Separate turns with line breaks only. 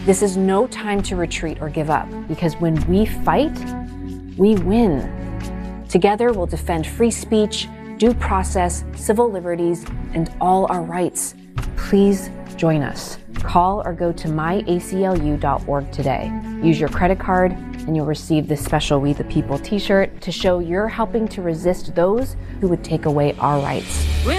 This is no time to retreat or give up, because when we fight, we win. Together, we'll defend free speech, due process, civil liberties, and all our rights. Please join us. Call or go to myaclu.org today. Use your credit card and you'll receive this special We the People t-shirt to show you're helping to resist those who would take away our rights.